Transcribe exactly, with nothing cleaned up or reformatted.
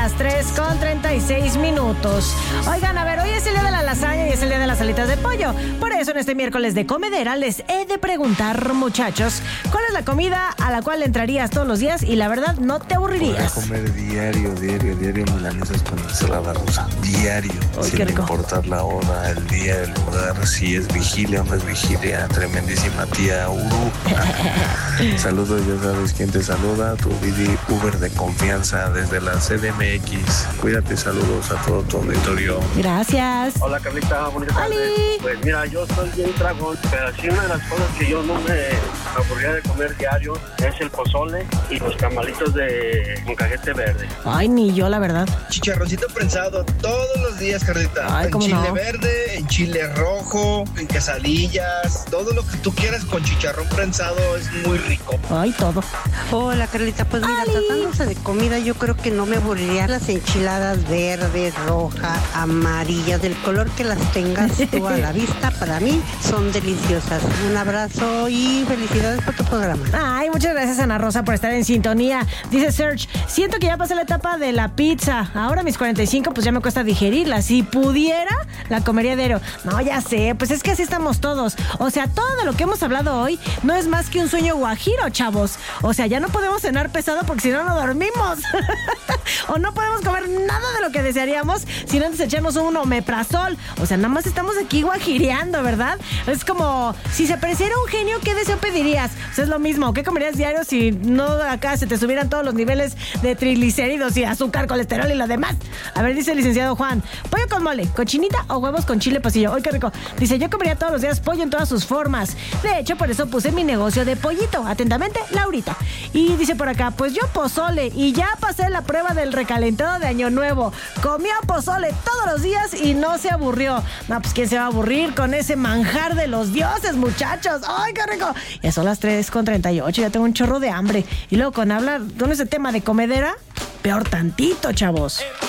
las tres con treinta y seis minutos. Oigan, a ver, hoy es el día de la lasaña y es el día de las alitas de pollo. Por eso en este miércoles de comedera les he de preguntar, muchachos, ¿cuál es la comida a la cual entrarías todos los días y la verdad no te aburrirías? Voy a comer diario, diario, diario milanesas con ensalada rusa. Diario. Ay, sin qué rico. importar la hora, el día, el lugar, si es vigilia o no es vigilia. Tremendísima tía Uru. Saludos, ya sabes quién te saluda. Tu Didi Uber de confianza desde la C D M X. Cuídate, saludos a todo tu auditorio. Gracias. Hola, Carlita, bonita tarde. ¡Holi! Pues mira, yo soy bien tragón, pero sí una de las cosas que yo no me aburría de comer diario es el pozole y los tamalitos de con cajete verde. Ay, ni yo, la verdad. Chicharroncito prensado todos los días, Carlita. Ay, en ¿cómo chile no? verde, en chile rojo, en quesadillas, todo lo que tú quieras con chicharrón prensado es muy rico. Ay, todo. Hola, Carlita, pues mira, ¡Ali! tratándose de comida, yo creo que no me aburriría las enchiladas verdes, rojas, amarillas, del color que las tengas tú a la vista, para mí son deliciosas. Un abrazo y felicidades por tu programa. Ay, muchas gracias, Ana Rosa, por estar en sintonía. Dice Serge, siento que ya pasé la etapa de la pizza. Ahora a mis cuarenta y cinco, pues ya me cuesta digerirla. Si pudiera, la comería diario. No, ya sé, pues es que así estamos todos. O sea, todo de lo que hemos hablado hoy no es más que un sueño guajiro, chavos. O sea, ya no podemos cenar pesado porque si no, no dormimos. O no podemos comer nada de lo que desearíamos si no antes echamos un omeprazol. O sea, nada más estamos aquí guajireando, ¿verdad? Es como, si se apareciera un genio, ¿qué deseo pedirías? O sea, es lo mismo. ¿Qué comerías diario si no acá se te subieran todos los niveles de triglicéridos y azúcar, colesterol y lo demás? A ver, dice el licenciado Juan, pollo con mole, cochinita o huevos con chile pasillo. ¡Ay, qué rico! Dice, yo comería todos los días pollo en todas sus formas. De hecho, por eso puse mi negocio de pollito. Atentamente, Laurita. Y dice por acá, pues yo pozole y ya pasé la prueba del recalentado de Año Nuevo. Comió pozole todos los días y no se aburrió. No, pues ¿quién se va a aburrir con ese manjar de los dioses, muchachos? ¡Ay, qué rico! Ya son las tres con treinta y ocho, ya tengo un chorro de hambre. Y luego con hablar con ese tema de comedera, peor tantito, chavos.